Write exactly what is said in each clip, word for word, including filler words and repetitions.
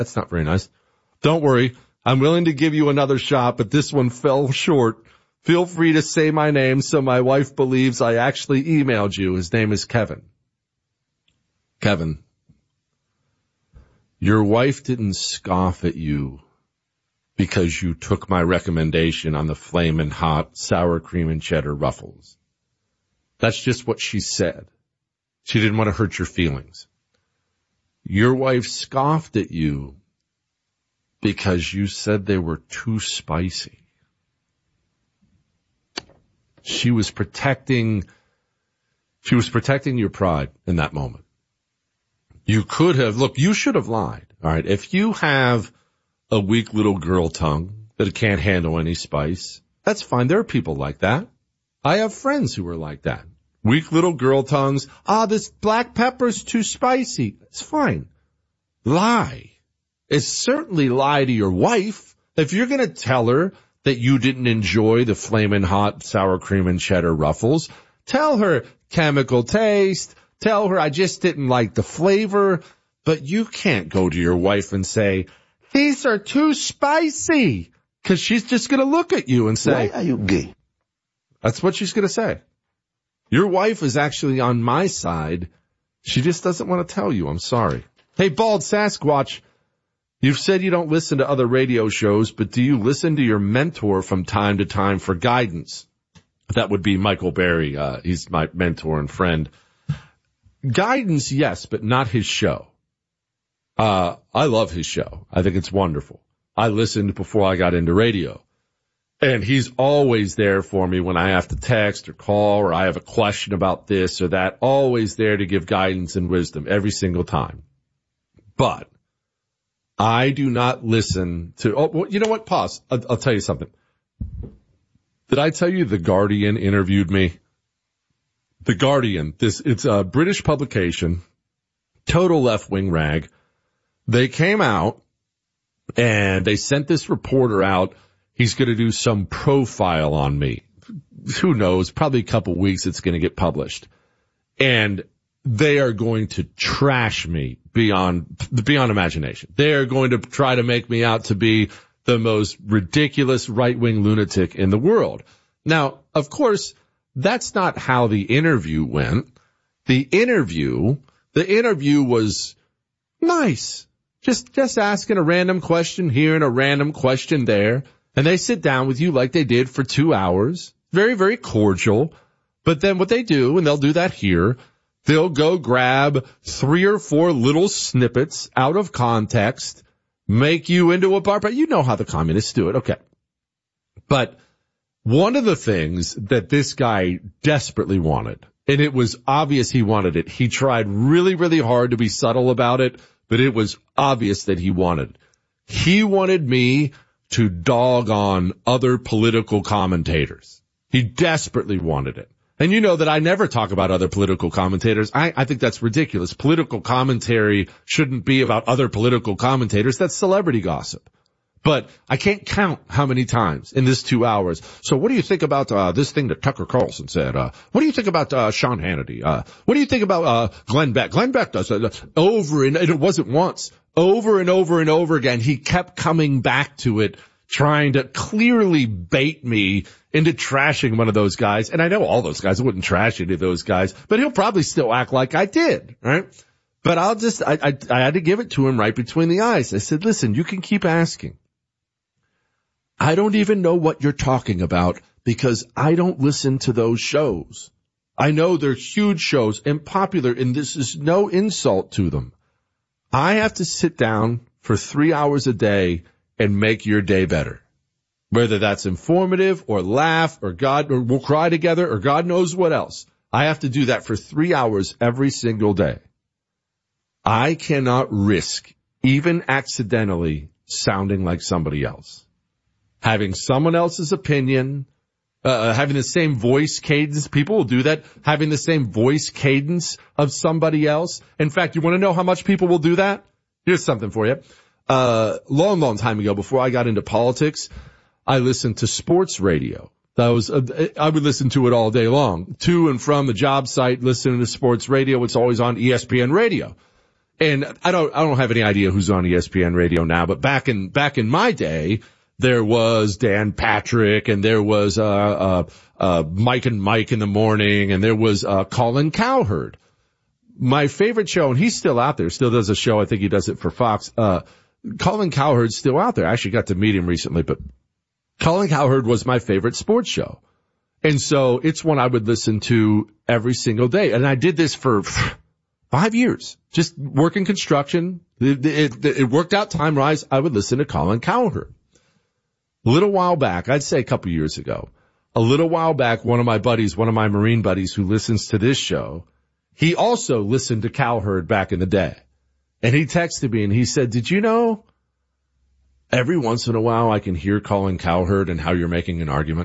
That's not very nice. Don't worry. I'm willing to give you another shot, but this one fell short. Feel free to say my name so my wife believes I actually emailed you. His name is Kevin. Kevin, your wife didn't scoff at you because you took my recommendation on the flamin' hot sour cream and cheddar Ruffles. That's just what she said. She didn't want to hurt your feelings. Your wife scoffed at you because you said they were too spicy. She was protecting, she was protecting your pride in that moment. You could have, look, you should have lied. All right. If you have a weak little girl tongue that can't handle any spice, that's fine. There are people like that. I have friends who are like that. Weak little girl tongues. Ah, this black pepper's too spicy. It's fine. Lie. It's certainly lie to your wife. If you're going to tell her that you didn't enjoy the flamin' hot sour cream and cheddar Ruffles, tell her chemical taste. Tell her I just didn't like the flavor. But you can't go to your wife and say, these are too spicy. Because she's just going to look at you and say, why are you gay? That's what she's going to say. Your wife is actually on my side. She just doesn't want to tell you. I'm sorry. Hey, Bald Sasquatch, you've said you don't listen to other radio shows, but do you listen to your mentor from time to time for guidance? That would be Michael Berry. Uh, he's my mentor and friend. Guidance, yes, but not his show. Uh, I love his show. I think it's wonderful. I listened before I got into radio. And he's always there for me when I have to text or call or I have a question about this or that. Always there to give guidance and wisdom every single time. But I do not listen to, oh, well, you know what? Pause. I'll, I'll tell you something. Did I tell you The Guardian interviewed me? The Guardian, this, it's a British publication, total left-wing rag. They came out and they sent this reporter out. He's going to do some profile on me. Who knows? Probably a couple weeks it's going to get published. And they are going to trash me beyond, beyond imagination. They are going to try to make me out to be the most ridiculous right-wing lunatic in the world. Now, of course, that's not how the interview went. The interview, the interview was nice. Just, just asking a random question here and a random question there. And they sit down with you like they did for two hours. Very, very cordial. But then what they do, and they'll do that here, they'll go grab three or four little snippets out of context, make you into a barbarian. You know how the communists do it. Okay. But one of the things that this guy desperately wanted, and it was obvious he wanted it. He tried really, really hard to be subtle about it, but it was obvious that he wanted it. He wanted me to dog on other political commentators. He desperately wanted it. And you know that I never talk about other political commentators. I, I think that's ridiculous. Political commentary shouldn't be about other political commentators. That's celebrity gossip. But I can't count how many times in this two hours. So what do you think about uh, this thing that Tucker Carlson said? Uh, what do you think about uh, Sean Hannity? Uh, what do you think about uh, Glenn Beck? Glenn Beck does uh, over and, and it wasn't once. Over and over and over again, he kept coming back to it, trying to clearly bait me into trashing one of those guys. And I know all those guys. I wouldn't trash any of those guys, but he'll probably still act like I did, right? But I'll just, I, I, I had to give it to him right between the eyes. I said, listen, you can keep asking. I don't even know what you're talking about because I don't listen to those shows. I know they're huge shows and popular, and this is no insult to them. I have to sit down for three hours a day and make your day better. Whether that's informative or laugh or God, or we'll cry together or God knows what else. I have to do that for three hours every single day. I cannot risk even accidentally sounding like somebody else. Having someone else's opinion, uh, having the same voice cadence. People will do that. Having the same voice cadence of somebody else. In fact, you want to know how much people will do that? Here's something for you. Uh, long, long time ago, before I got into politics, I listened to sports radio. That was, uh, I would listen to it all day long. To and from the job site, listening to sports radio. It's always on E S P N radio. And I don't, I don't have any idea who's on E S P N radio now, but back in, back in my day, there was Dan Patrick and there was, uh, uh, uh, Mike and Mike in the morning and there was, uh, Colin Cowherd. My favorite show, and he's still out there, still does a show. I think he does it for Fox. Uh, Colin Cowherd's still out there. I actually got to meet him recently, but Colin Cowherd was my favorite sports show. And so it's one I would listen to every single day. And I did this for five years, just working construction. It, it, it worked out time-wise. I would listen to Colin Cowherd. A little while back, I'd say a couple years ago, a little while back, one of my buddies, one of my Marine buddies who listens to this show, he also listened to Cowherd back in the day. And he texted me and he said, did you know every once in a while I can hear Colin Cowherd and how you're making an argument?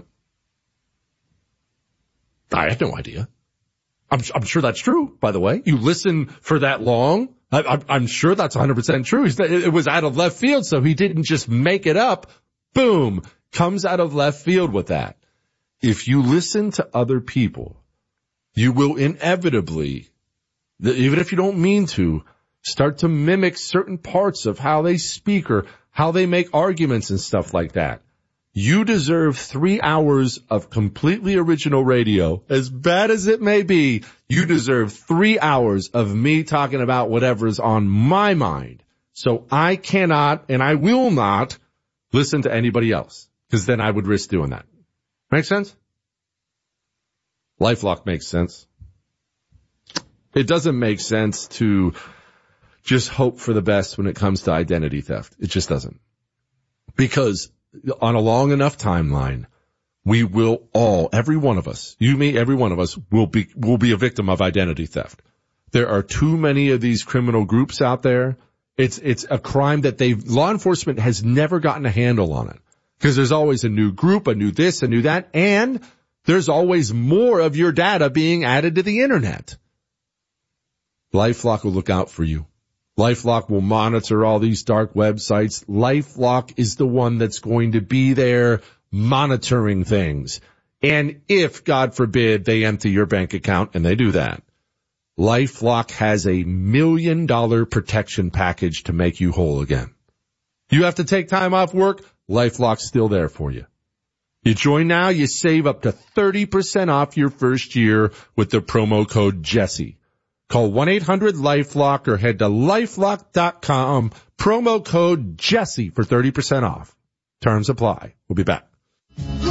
I had no idea. I'm, I'm sure that's true, by the way. You listen for that long. I, I, I'm sure that's one hundred percent true. It was out of left field, so he didn't just make it up. Boom, comes out of left field with that. If you listen to other people, you will inevitably, even if you don't mean to, start to mimic certain parts of how they speak or how they make arguments and stuff like that. You deserve three hours of completely original radio. As bad as it may be, you deserve three hours of me talking about whatever's on my mind. So I cannot and I will not listen to anybody else, because then I would risk doing that. Make sense? LifeLock makes sense. It doesn't make sense to just hope for the best when it comes to identity theft. It just doesn't. Because on a long enough timeline, we will all, every one of us, you, me, every one of us will be, will be a victim of identity theft. There are too many of these criminal groups out there. It's, it's a crime that they've, law enforcement has never gotten a handle on it. Because there's always a new group, a new this, a new that, and there's always more of your data being added to the internet. LifeLock will look out for you. LifeLock will monitor all these dark websites. LifeLock is the one that's going to be there monitoring things. And if, God forbid, they empty your bank account, and they do that, LifeLock has a million dollar protection package to make you whole again. You have to take time off work, LifeLock's still there for you. You join now, you save up to thirty percent off your first year with the promo code Jesse. Call one eight hundred LifeLock or head to lifelock dot com, promo code Jesse for thirty percent off. Terms apply. We'll be back.